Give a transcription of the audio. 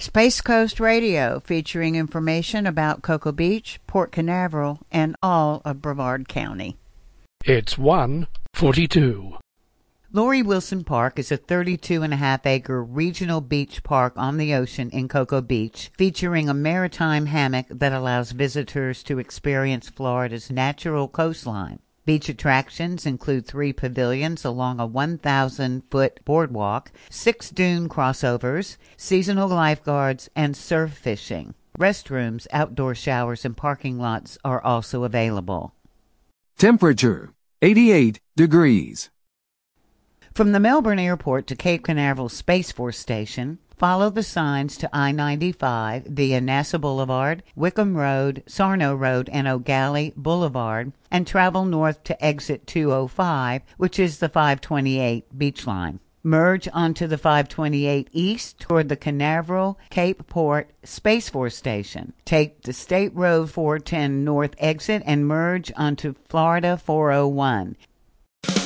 Space Coast Radio, featuring information about Cocoa Beach, Port Canaveral, and all of Brevard County. It's 1:42. Laurie Wilson Park is a 32.5-acre regional beach park on the ocean in Cocoa Beach, featuring a maritime hammock that allows visitors to experience Florida's natural coastline. Beach attractions include 3 pavilions along a 1,000-foot boardwalk, 6 dune crossovers, seasonal lifeguards, and surf fishing. Restrooms, outdoor showers, and parking lots are also available. Temperature, 88 degrees. From the Melbourne Airport to Cape Canaveral Space Force Station, follow the signs to I-95 via NASA Boulevard, Wickham Road, Sarno Road, and O'Galley Boulevard, and travel north to exit 205, which is the 528 beach line. Merge onto the 528 east toward the Canaveral Cape Port Space Force Station. Take the State Road 410 north exit and merge onto Florida 401.